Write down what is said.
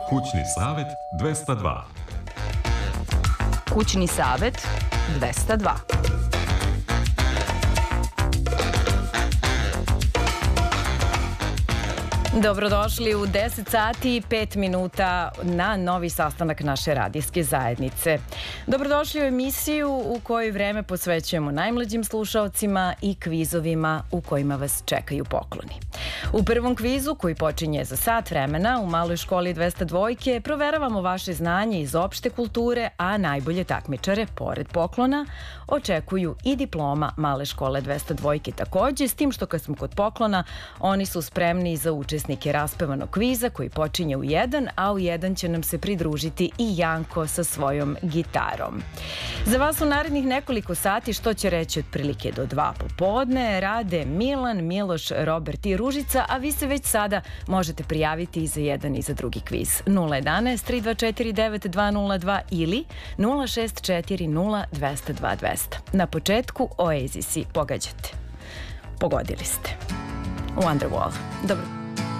Kućni savet 202. Kućni savet 202. Dobrodošli u 10 sati i 5 minuta na novi sastanak naše radijske zajednice. Dobrodošli u emisiju u kojoj vreme posvećujemo najmlađim slušaocima i kvizovima u kojima vas čekaju pokloni. U prvom kvizu, koji počinje za sat vremena u Maloj školi 202, proveravamo vaše znanje iz opšte kulture, a najbolje takmičare, pored poklona, očekuju i diploma Male škole 202 takođe, s tim što kad smo kod poklona, oni su spremni za učesnike raspevanog kviza koji počinje u 1, a u 1 će nam se pridružiti i Janko sa svojom gitarom. Za vas u narednih nekoliko sati, što će reći otprilike do 2 popodne, rade Milan, Miloš, Robert i Ružica, a vi se već sada možete prijaviti i za jedan i za drugi kviz. 011 324 9202 ili 064 0 200 200. Na početku Oasisi pogađate. Pogodili ste. Wonderwall. Dobro.